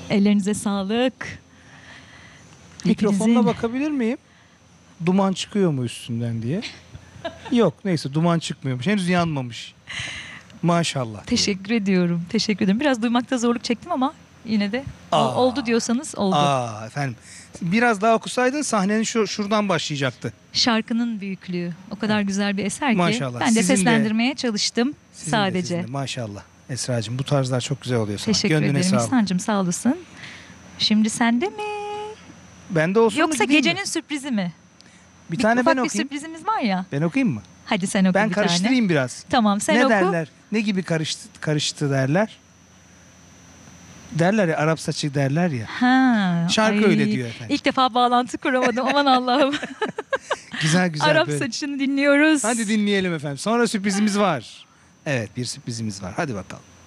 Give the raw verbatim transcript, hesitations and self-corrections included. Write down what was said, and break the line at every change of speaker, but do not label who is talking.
Ellerinize sağlık.
Mikrofonla
Hepinizin-
bakabilir miyim? Duman çıkıyor mu üstünden diye. Yok neyse duman çıkmıyormuş. Henüz yanmamış. Maşallah.
Teşekkür ediyorum. Teşekkür ederim. Biraz duymakta zorluk çektim ama yine de ol-
Aa.
oldu diyorsanız oldu.
Aa efendim. Biraz daha okusaydın sahnenin şu, şuradan başlayacaktı.
Şarkının büyüklüğü o kadar güzel bir eser ki
Maşallah.
ben de
Sizin de-
seslendirmeye çalıştım
Sizin de,
sadece.
sizin de. Maşallah. Esra'cığım bu tarzlar çok güzel oluyor sana.
Teşekkür
Gönlüne
ederim
sağlık.
İhsan'cığım, sağ olasın. Şimdi sende mi?
Bende olsun mu
Yoksa
gideyim mi?
gecenin sürprizi mi?
Bir tane
ufak
ben
bir
okuyayım.
sürprizimiz var ya.
Ben okuyayım mı?
Hadi sen oku
Ben
bir tane.
karıştırayım biraz.
Tamam sen
ne
oku.
derler? Ne gibi karıştı, karıştı derler? Derler ya Arap saçı derler ya.
Ha,
Şarkı
ay,
öyle diyor efendim.
İlk defa bağlantı kuramadım. Aman Allah'ım.
Güzel güzel
Arap
böyle.
saçını dinliyoruz.
Hadi dinleyelim efendim. Sonra sürprizimiz var. Evet bir sürprizimiz var. Hadi bakalım.